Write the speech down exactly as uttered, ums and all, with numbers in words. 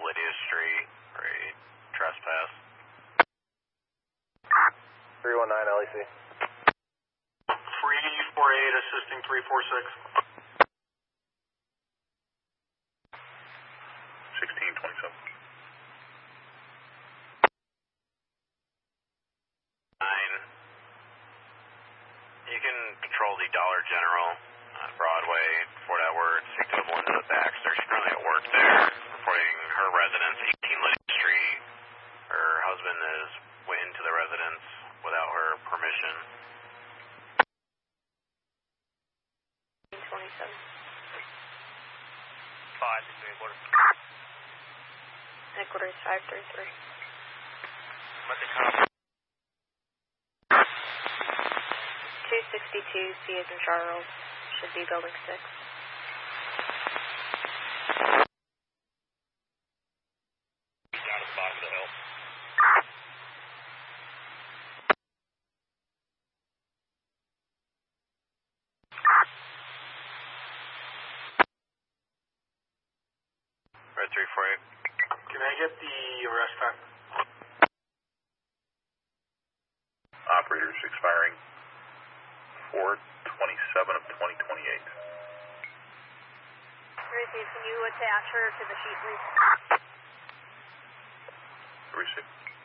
Lydia Street for a trespass. three one nine L E C. three four eight assisting three four six. sixteen twenty-seven. Nine. You can control the Dollar General, uh, Broadway, Fort Edward, speak to Melinda Baxter. She's currently at work there, reporting her residence, eighteen Lydia Street. Her husband is went into the residence without her permission. twenty-seven. five between quarters. Headquarters five three three. Let the cop. two sixty-two C as in Charles. Should be building six. Down at the bottom of the hill. Red three four eight. Can I get the arrest time? Operators expiring four twenty-seven of twenty twenty-eight. Ruthie, can you attach her to the sheet, please? Receive.